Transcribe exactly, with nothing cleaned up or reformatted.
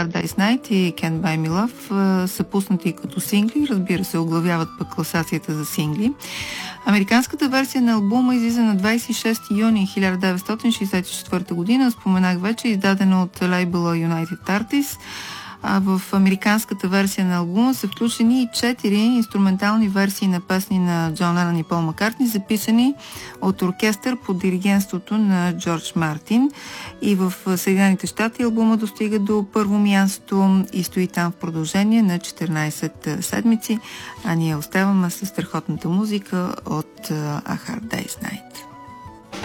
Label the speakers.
Speaker 1: Hard Day's Night и Can't Buy Me Love са пуснати като сингли, разбира се, оглавяват пък класацията за сингли. Американската версия на албума излиза на двадесет и шести юни хиляда деветстотин шейсет и четвърта година, споменах вече, издадена от лейбъла United Artists. А в американската версия на албума са включени и четири инструментални версии на песни на Джон Ленън и Пол Маккартни, записани от оркестър под диригентството на Джордж Мартин. И в Съединените щати албума достига до първо място и стои там в продължение на четиринадесет седмици. А ние оставаме с страхотната музика от A Hard Day's Night.